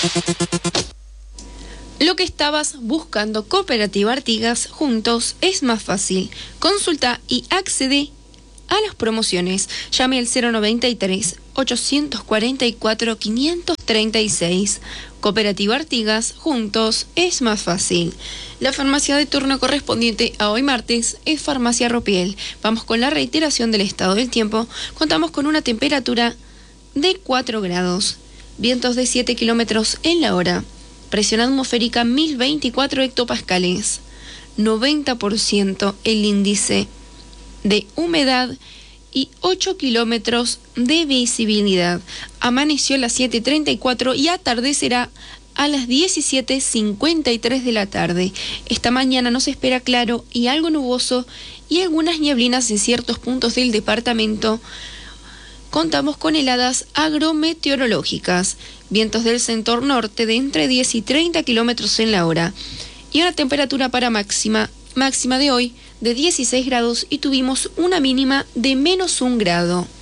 Lo que estabas buscando, Cooperativa Artigas, juntos es más fácil. Consulta y accede a las promociones. Llame al 093-844-536. Cooperativa Artigas, juntos es más fácil. La farmacia de turno correspondiente a hoy martes es Farmacia Ropiel. Vamos con la reiteración del estado del tiempo. Contamos con una temperatura de 4 grados. Vientos de 7 kilómetros en la hora. Presión atmosférica 1024 hectopascales. 90% el índice de humedad y 8 kilómetros de visibilidad. Amaneció a las 7:34 y atardecerá a las 17:53 de la tarde. Esta mañana nos espera claro y algo nuboso y algunas nieblinas en ciertos puntos del departamento. Contamos con heladas agrometeorológicas, vientos del sector norte de entre 10 y 30 kilómetros en la hora y una temperatura para máxima de hoy de 16 grados y tuvimos una mínima de -1 grado.